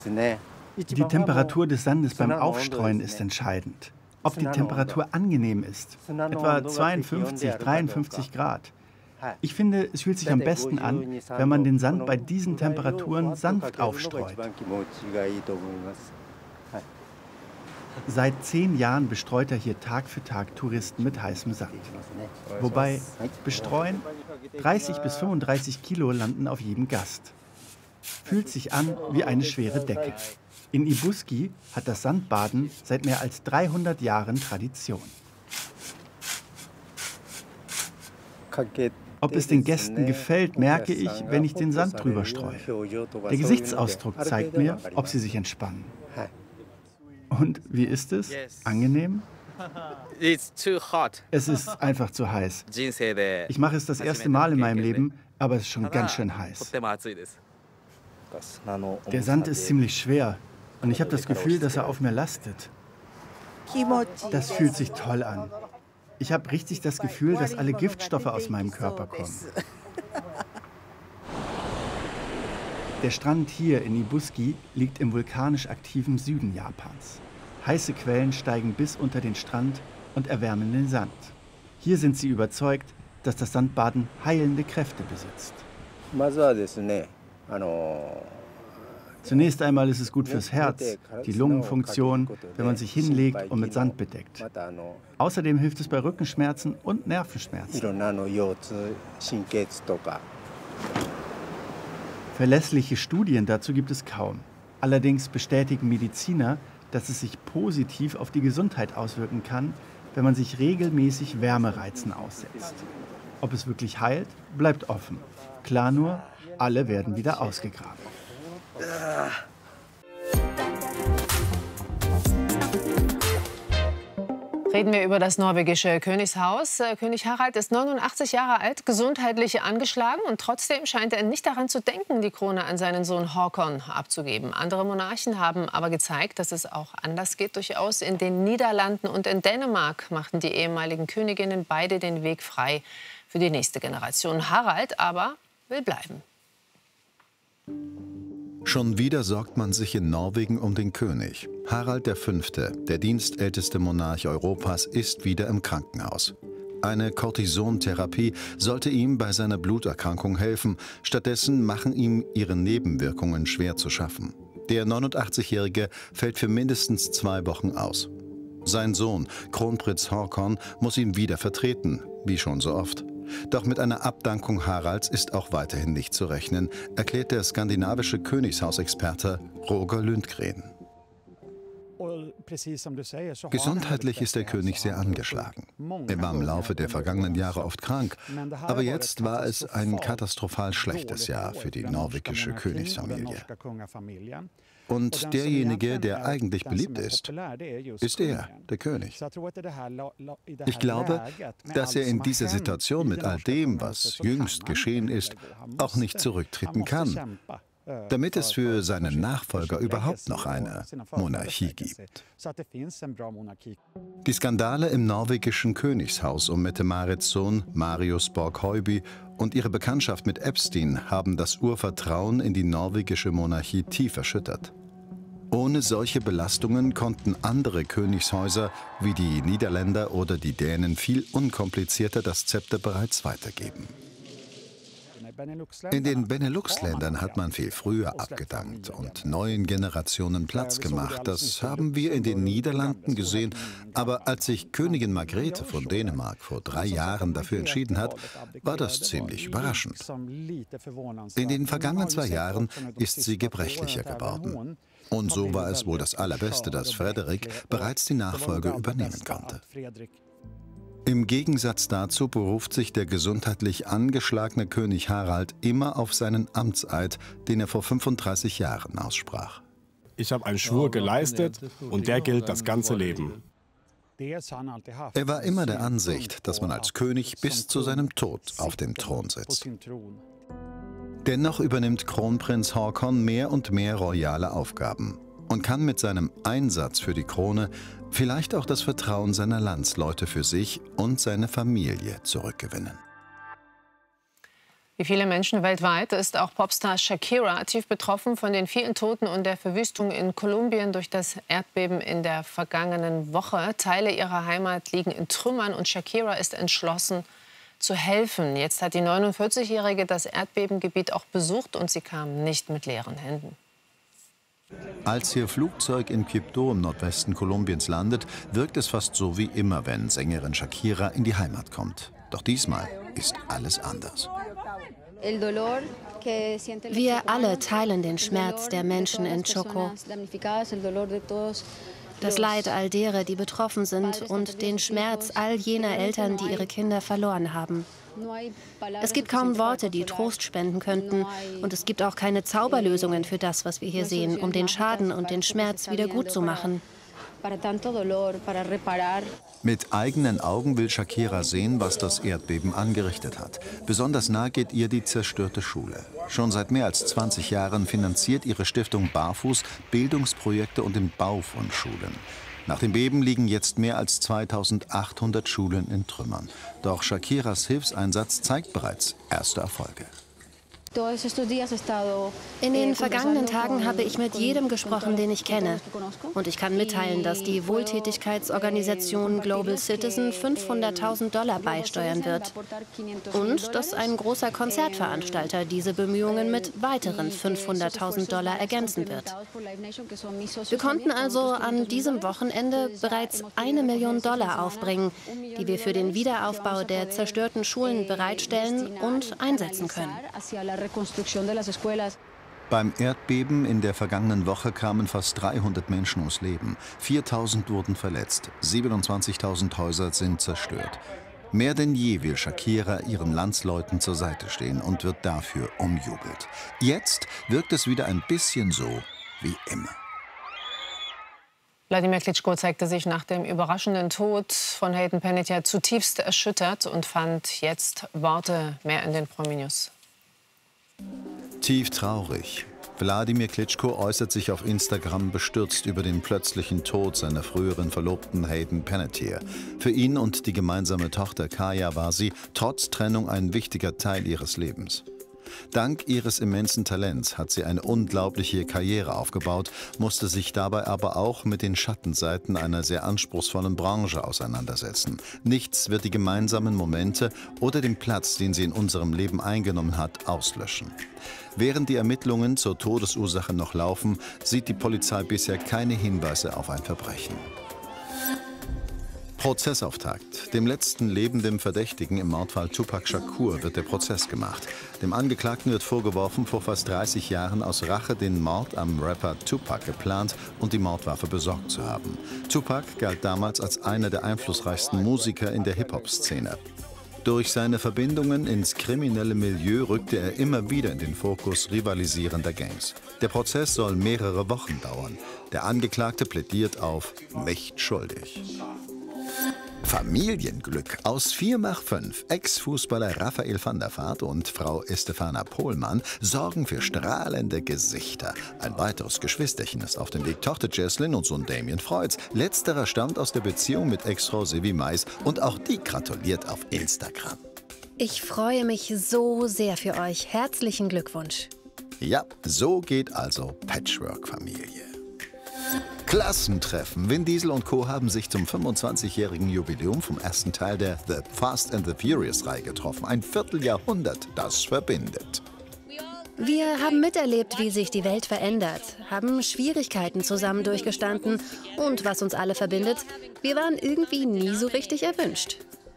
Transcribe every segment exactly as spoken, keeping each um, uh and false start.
Die Temperatur des Sandes beim Aufstreuen ist entscheidend. Ob die Temperatur angenehm ist, etwa zweiundfünfzig, dreiundfünfzig Grad. Ich finde, es fühlt sich am besten an, wenn man den Sand bei diesen Temperaturen sanft aufstreut. Seit zehn Jahren bestreut er hier Tag für Tag Touristen mit heißem Sand. Wobei, bestreuen, dreißig bis fünfunddreißig Kilo landen auf jedem Gast. Fühlt sich an wie eine schwere Decke. In Ibuski hat das Sandbaden seit mehr als dreihundert Jahren Tradition. Ob es den Gästen gefällt, merke ich, wenn ich den Sand drüber streue. Der Gesichtsausdruck zeigt mir, ob sie sich entspannen. Und wie ist es? Angenehm? Es ist einfach zu heiß. Ich mache es das erste Mal in meinem Leben, aber es ist schon ganz schön heiß. Der Sand ist ziemlich schwer und ich habe das Gefühl, dass er auf mir lastet. Das fühlt sich toll an. Ich habe richtig das Gefühl, dass alle Giftstoffe aus meinem Körper kommen. Der Strand hier in Ibuski liegt im vulkanisch aktiven Süden Japans. Heiße Quellen steigen bis unter den Strand und erwärmen den Sand. Hier sind sie überzeugt, dass das Sandbaden heilende Kräfte besitzt. Zunächst einmal ist es gut fürs Herz, die Lungenfunktion, wenn man sich hinlegt und mit Sand bedeckt. Außerdem hilft es bei Rückenschmerzen und Nervenschmerzen. Verlässliche Studien dazu gibt es kaum. Allerdings bestätigen Mediziner, dass es sich positiv auf die Gesundheit auswirken kann, wenn man sich regelmäßig Wärmereizen aussetzt. Ob es wirklich heilt, bleibt offen. Klar nur, alle werden wieder ausgegraben. Reden wir über das norwegische Königshaus. König Harald ist neunundachtzig Jahre alt, gesundheitlich angeschlagen und trotzdem scheint er nicht daran zu denken, die Krone an seinen Sohn Håkon abzugeben. Andere Monarchen haben aber gezeigt, dass es auch anders geht durchaus. In den Niederlanden und in Dänemark machten die ehemaligen Königinnen beide den Weg frei für die nächste Generation. Harald aber will bleiben. Schon wieder sorgt man sich in Norwegen um den König. Harald der Fünfte, der dienstälteste Monarch Europas, ist wieder im Krankenhaus. Eine Cortisontherapie sollte ihm bei seiner Bluterkrankung helfen. Stattdessen machen ihm ihre Nebenwirkungen schwer zu schaffen. Der neunundachtzigjährige fällt für mindestens zwei Wochen aus. Sein Sohn, Kronprinz Håkon, muss ihn wieder vertreten, wie schon so oft. Doch mit einer Abdankung Haralds ist auch weiterhin nicht zu rechnen, erklärt der skandinavische Königshausexperte Roger Lundgren. Gesundheitlich ist der König sehr angeschlagen. Er war im Laufe der vergangenen Jahre oft krank, aber jetzt war es ein katastrophal schlechtes Jahr für die norwegische Königsfamilie. Und derjenige, der eigentlich beliebt ist, ist er, der König. Ich glaube, dass er in dieser Situation mit all dem, was jüngst geschehen ist, auch nicht zurücktreten kann, damit es für seinen Nachfolger überhaupt noch eine Monarchie gibt. Die Skandale im norwegischen Königshaus um Mette-Marits Sohn Marius Borg-Hauby und ihre Bekanntschaft mit Epstein haben das Urvertrauen in die norwegische Monarchie tief erschüttert. Ohne solche Belastungen konnten andere Königshäuser wie die Niederländer oder die Dänen viel unkomplizierter das Zepter bereits weitergeben. In den Benelux-Ländern hat man viel früher abgedankt und neuen Generationen Platz gemacht. Das haben wir in den Niederlanden gesehen. Aber als sich Königin Margrethe von Dänemark vor drei Jahren dafür entschieden hat, war das ziemlich überraschend. In den vergangenen zwei Jahren ist sie gebrechlicher geworden. Und so war es wohl das Allerbeste, dass Frederik bereits die Nachfolge übernehmen konnte. Im Gegensatz dazu beruft sich der gesundheitlich angeschlagene König Harald immer auf seinen Amtseid, den er vor fünfunddreißig Jahren aussprach. Ich habe einen Schwur geleistet und der gilt das ganze Leben. Er war immer der Ansicht, dass man als König bis zu seinem Tod auf dem Thron sitzt. Dennoch übernimmt Kronprinz Håkon mehr und mehr royale Aufgaben und kann mit seinem Einsatz für die Krone vielleicht auch das Vertrauen seiner Landsleute für sich und seine Familie zurückgewinnen. Wie viele Menschen weltweit ist auch Popstar Shakira tief betroffen von den vielen Toten und der Verwüstung in Kolumbien durch das Erdbeben in der vergangenen Woche. Teile ihrer Heimat liegen in Trümmern und Shakira ist entschlossen zu helfen. Jetzt hat die neunundvierzigjährige das Erdbebengebiet auch besucht und sie kam nicht mit leeren Händen. Als ihr Flugzeug in Quibdó im Nordwesten Kolumbiens landet, wirkt es fast so wie immer, wenn Sängerin Shakira in die Heimat kommt. Doch diesmal ist alles anders. Wir alle teilen den Schmerz der Menschen in Chocó. Das Leid all derer, die betroffen sind, und den Schmerz all jener Eltern, die ihre Kinder verloren haben. Es gibt kaum Worte, die Trost spenden könnten. Und es gibt auch keine Zauberlösungen für das, was wir hier sehen, um den Schaden und den Schmerz wieder gut zu machen. Mit eigenen Augen will Shakira sehen, was das Erdbeben angerichtet hat. Besonders nah geht ihr die zerstörte Schule. Schon seit mehr als zwanzig Jahren finanziert ihre Stiftung Barfuß Bildungsprojekte und den Bau von Schulen. Nach dem Beben liegen jetzt mehr als zweitausendachthundert Schulen in Trümmern. Doch Shakiras Hilfseinsatz zeigt bereits erste Erfolge. In den vergangenen Tagen habe ich mit jedem gesprochen, den ich kenne. Und ich kann mitteilen, dass die Wohltätigkeitsorganisation Global Citizen fünfhunderttausend Dollar beisteuern wird. Und dass ein großer Konzertveranstalter diese Bemühungen mit weiteren fünfhunderttausend Dollar ergänzen wird. Wir konnten also an diesem Wochenende bereits eine Million Dollar aufbringen, die wir für den Wiederaufbau der zerstörten Schulen bereitstellen und einsetzen können. Beim Erdbeben in der vergangenen Woche kamen fast dreihundert Menschen ums Leben. viertausend wurden verletzt, siebenundzwanzigtausend Häuser sind zerstört. Mehr denn je will Shakira ihren Landsleuten zur Seite stehen und wird dafür umjubelt. Jetzt wirkt es wieder ein bisschen so wie immer. Wladimir Klitschko zeigte sich nach dem überraschenden Tod von Hayden Panettiere zutiefst erschüttert und fand jetzt Worte mehr in den Promi-News. Tief traurig. Wladimir Klitschko äußert sich auf Instagram bestürzt über den plötzlichen Tod seiner früheren Verlobten Hayden Panettiere. Für ihn und die gemeinsame Tochter Kaya war sie trotz Trennung ein wichtiger Teil ihres Lebens. Dank ihres immensen Talents hat sie eine unglaubliche Karriere aufgebaut, musste sich dabei aber auch mit den Schattenseiten einer sehr anspruchsvollen Branche auseinandersetzen. Nichts wird die gemeinsamen Momente oder den Platz, den sie in unserem Leben eingenommen hat, auslöschen. Während die Ermittlungen zur Todesursache noch laufen, sieht die Polizei bisher keine Hinweise auf ein Verbrechen. Prozessauftakt. Dem letzten lebenden Verdächtigen im Mordfall Tupac Shakur wird der Prozess gemacht. Dem Angeklagten wird vorgeworfen, vor fast dreißig Jahren aus Rache den Mord am Rapper Tupac geplant und die Mordwaffe besorgt zu haben. Tupac galt damals als einer der einflussreichsten Musiker in der Hip-Hop-Szene. Durch seine Verbindungen ins kriminelle Milieu rückte er immer wieder in den Fokus rivalisierender Gangs. Der Prozess soll mehrere Wochen dauern. Der Angeklagte plädiert auf nicht schuldig. Familienglück. Aus vier macht fünf. Ex-Fußballer Raphael van der Vaart und Frau Estefana Pohlmann sorgen für strahlende Gesichter. Ein weiteres Geschwisterchen ist auf dem Weg. Tochter Jesslyn und Sohn Damien freut's. Letzterer stammt aus der Beziehung mit Ex-Frau Sylvie Mais und auch die gratuliert auf Instagram. Ich freue mich so sehr für euch. Herzlichen Glückwunsch. Ja, so geht also Patchwork-Familie. Klassentreffen. Vin Diesel und Co. haben sich zum fünfundzwanzigjährigen Jubiläum vom ersten Teil der The Fast and the Furious-Reihe getroffen. Ein Vierteljahrhundert, das verbindet. Wir haben miterlebt, wie sich die Welt verändert, haben Schwierigkeiten zusammen durchgestanden und was uns alle verbindet, wir waren irgendwie nie so richtig erwünscht.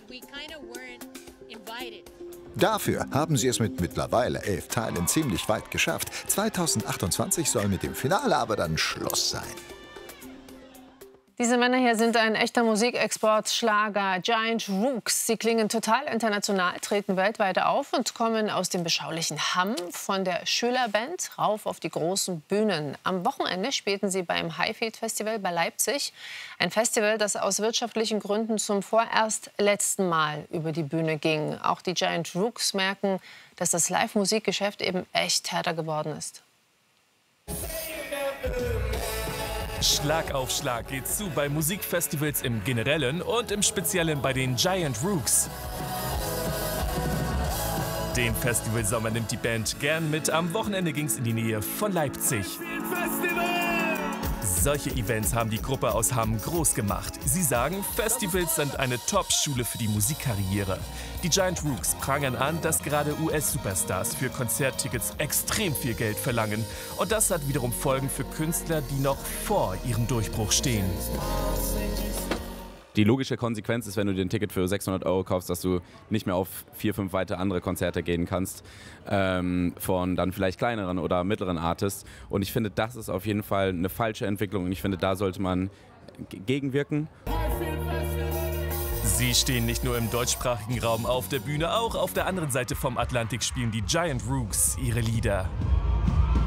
Dafür haben sie es mit mittlerweile elf Teilen ziemlich weit geschafft. zweitausendachtundzwanzig soll mit dem Finale aber dann Schluss sein. Diese Männer hier sind ein echter Musikexport, Schlager, Giant Rooks. Sie klingen total international, treten weltweit auf und kommen aus dem beschaulichen Hamm von der Schülerband rauf auf die großen Bühnen. Am Wochenende spielten sie beim Highfield Festival bei Leipzig. Ein Festival, das aus wirtschaftlichen Gründen zum vorerst letzten Mal über die Bühne ging. Auch die Giant Rooks merken, dass das Live-Musikgeschäft eben echt härter geworden ist. Schlag auf Schlag geht's zu bei Musikfestivals im Generellen und im Speziellen bei den Giant Rooks. Den Festivalsommer nimmt die Band gern mit. Am Wochenende ging es in die Nähe von Leipzig. Solche Events haben die Gruppe aus Hamm groß gemacht. Sie sagen, Festivals sind eine Top-Schule für die Musikkarriere. Die Giant Rooks prangern an, dass gerade U S-Superstars für Konzerttickets extrem viel Geld verlangen. Und das hat wiederum Folgen für Künstler, die noch vor ihrem Durchbruch stehen. Die logische Konsequenz ist, wenn du dir ein Ticket für sechshundert Euro kaufst, dass du nicht mehr auf vier, fünf weitere andere Konzerte gehen kannst, ähm, von dann vielleicht kleineren oder mittleren Artists. Und ich finde, das ist auf jeden Fall eine falsche Entwicklung und ich finde, da sollte man gegenwirken. Sie stehen nicht nur im deutschsprachigen Raum auf der Bühne, auch auf der anderen Seite vom Atlantik spielen die Giant Rooks ihre Lieder.